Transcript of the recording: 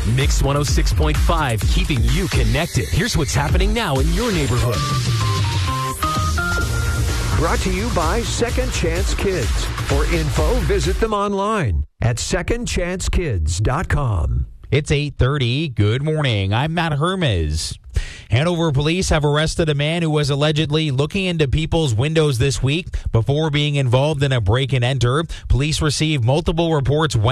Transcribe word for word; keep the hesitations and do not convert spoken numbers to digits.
Mix one oh six point five, keeping you connected. Here's what's happening now in your neighborhood. Brought to you by Second Chance Kids. For info, visit them online at second chance kids dot com. It's eight thirty. Good morning. I'm Matt Hermes. Hanover police have arrested a man who was allegedly looking into people's windows this week before being involved in a break and enter. Police received multiple reports